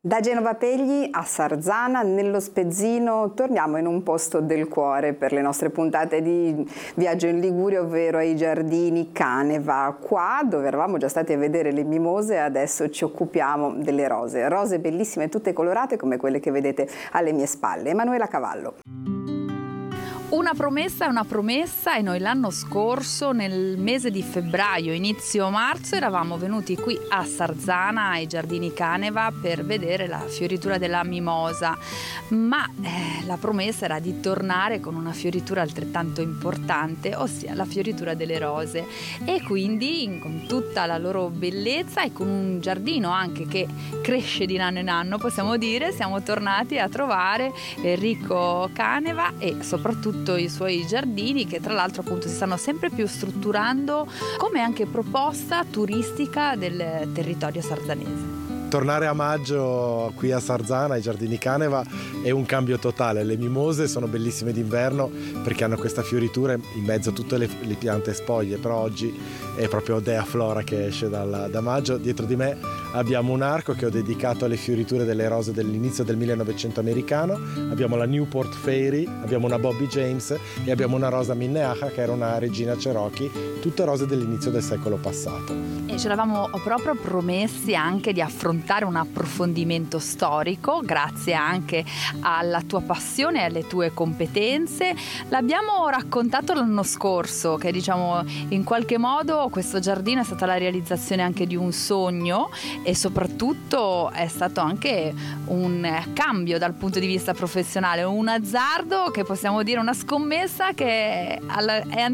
Da Genova Pegli a Sarzana, nello Spezzino, torniamo in un posto del cuore per le nostre puntate di viaggio in Liguria, ovvero ai giardini Caneva. Qua, dove eravamo già stati a vedere le mimose, adesso ci occupiamo delle rose. Rose bellissime, tutte colorate come quelle che vedete alle mie spalle. Emanuela Cavallo. Una promessa è una promessa, e noi l'anno scorso, nel mese di febbraio, inizio marzo, eravamo venuti qui a Sarzana, ai giardini Caneva, per vedere la fioritura della mimosa, ma la promessa era di tornare con una fioritura altrettanto importante, ossia la fioritura delle rose, e quindi con tutta la loro bellezza e con un giardino anche che cresce di anno in anno, possiamo dire, siamo tornati a trovare Enrico Caneva e soprattutto i suoi giardini, che tra l'altro appunto si stanno sempre più strutturando come anche proposta turistica del territorio sarzanese. Tornare a maggio qui a Sarzana, ai giardini Caneva, è un cambio totale. Le mimose sono bellissime d'inverno perché hanno questa fioritura in mezzo a tutte le piante spoglie, però oggi è proprio Dea Flora che esce da maggio. Dietro di me abbiamo un arco che ho dedicato alle fioriture delle rose dell'inizio del 1900 americano, abbiamo la Newport Fairy, abbiamo una Bobby James e abbiamo una rosa Minnehaha che era una regina Cherokee, tutte rose dell'inizio del secolo passato. E ce l'avamo proprio promessi anche di affrontare un approfondimento storico, grazie anche alla tua passione e alle tue competenze. L'abbiamo raccontato l'anno scorso, che diciamo in qualche modo questo giardino è stata la realizzazione anche di un sogno, e soprattutto è stato anche un cambio dal punto di vista professionale, un azzardo, che possiamo dire una scommessa che è